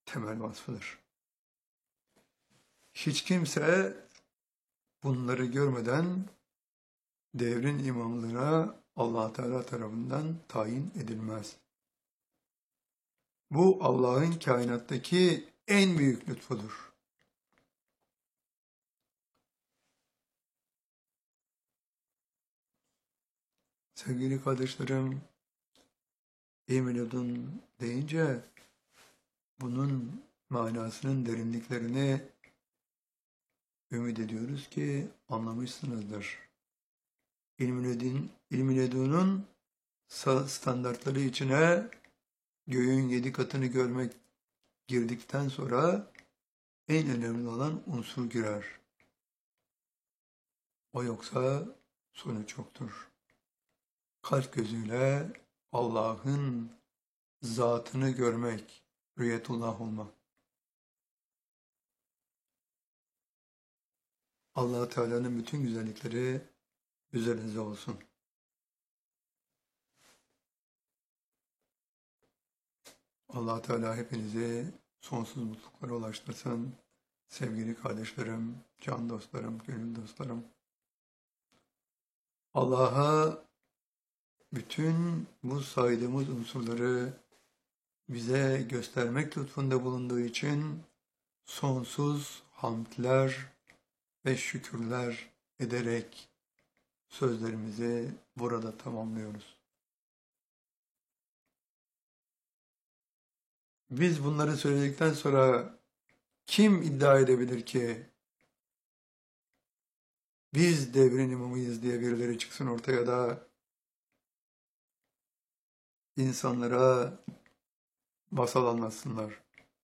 temel vasfıdır. Hiç kimse bunları görmeden devrin imamlığına Allah Teala tarafından tayin edilmez. Bu Allah'ın kainattaki en büyük lütfudur. Sevgili kardeşlerim, İmam deyince bunun manasının derinliklerini ümit ediyoruz ki anlamışsınızdır. İlm-i ledunun standartları içine göğün 7 katını görmek girdikten sonra en önemli olan unsur girer. O yoksa sonuç yoktur. Kalp gözüyle Allah'ın zatını görmek, rüyetullah olmak. Allah Teala'nın bütün güzellikleri üzerinize olsun. Allah Teala hepinizi sonsuz mutluluklara ulaştırsın. Sevgili kardeşlerim, can dostlarım, gönül dostlarım. Allah'a bütün bu saydığımız unsurları bize göstermek lütfunda bulunduğu için sonsuz hamdler ve şükürler ederek sözlerimizi burada tamamlıyoruz. Biz bunları söyledikten sonra kim iddia edebilir ki biz devrin imamıyız diye birileri çıksın ortaya da insanlara masal anlatsınlar.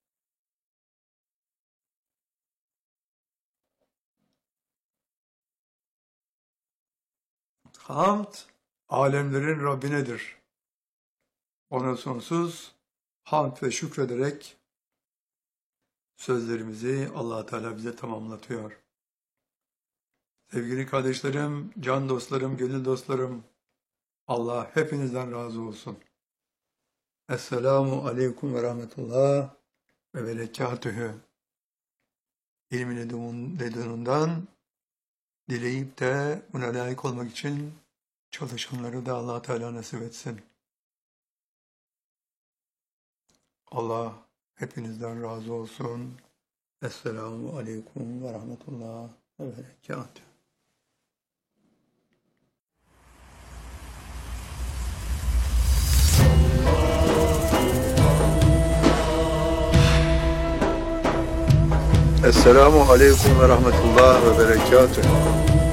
Hamd, alemlerin Rabbinedir. Ona sonsuz hamd ve şükrederek sözlerimizi Allah Teala bize tamamlatıyor. Sevgili kardeşlerim, can dostlarım, gönül dostlarım, Allah hepinizden razı olsun. Esselamu aleyküm ve rahmetullah ve berekatühü. İlmin ledunundan dileyip de buna layık olmak için çalışanları da Allah Teala nasip etsin. Allah hepinizden razı olsun. Esselamu aleyküm ve rahmetullah ve berekatühü. Esselamu aleyküm ve rahmetullah ve berekatühü.